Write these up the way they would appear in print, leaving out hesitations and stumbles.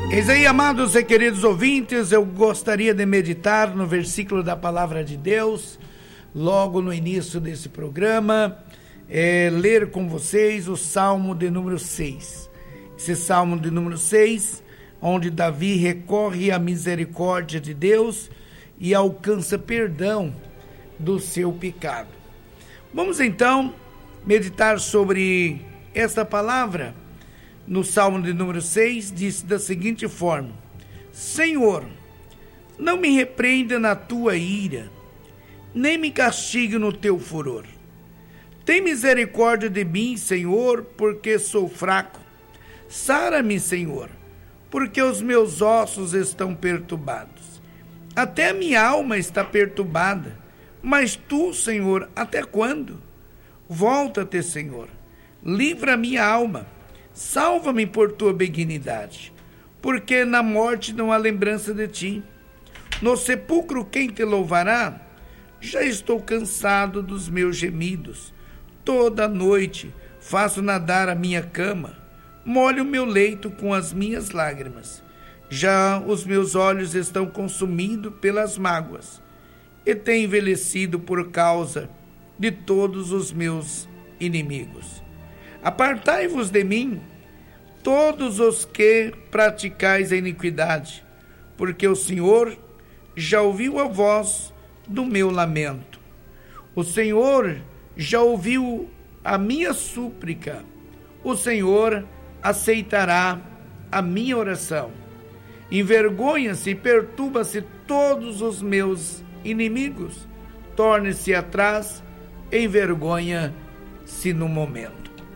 Eis aí, amados e queridos ouvintes, eu gostaria de meditar no versículo da palavra de Deus, logo no início desse programa, ler com vocês o Salmo de número 6. Esse Salmo de número 6, onde Davi recorre à misericórdia de Deus e alcança perdão do seu pecado. Vamos então meditar sobre esta palavra. No Salmo de número 6, diz da seguinte forma: Senhor, não me repreenda na tua ira, nem me castigue no teu furor. Tem misericórdia de mim, Senhor, porque sou fraco. Sara-me, Senhor, porque os meus ossos estão perturbados. Até a minha alma está perturbada. Mas tu, Senhor, até quando? Volta-te, Senhor, livra a minha alma. Salva-me por tua benignidade, porque na morte não há lembrança de ti. No sepulcro quem te louvará? Já estou cansado dos meus gemidos. Toda noite faço nadar a minha cama, molho o meu leito com as minhas lágrimas. Já os meus olhos estão consumidos pelas mágoas, e tenho envelhecido por causa de todos os meus inimigos. Apartai-vos de mim, todos os que praticais a iniquidade, porque o Senhor já ouviu a voz do meu lamento. O Senhor já ouviu a minha súplica. O Senhor aceitará a minha oração. Envergonha-se e perturba-se todos os meus inimigos. Torne-se atrás, envergonha-se no momento.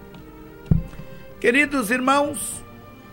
Queridos irmãos,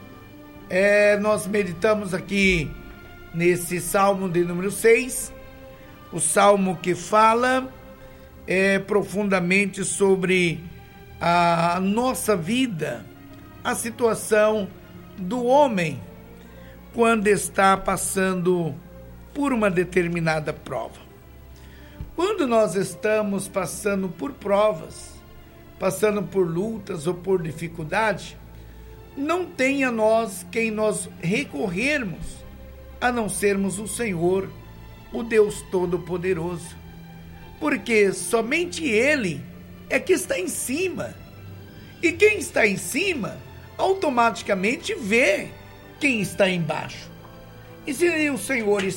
nós meditamos aqui nesse Salmo de número 6, o Salmo que fala profundamente sobre a nossa vida, a situação do homem quando está passando por uma determinada prova. Quando nós estamos passando por provas, passando por lutas ou por dificuldade, não tem a nós quem nós recorrermos, a não sermos o Senhor, o Deus Todo-Poderoso. Porque somente Ele é que está em cima. E quem está em cima, automaticamente vê quem está embaixo. E se o Senhor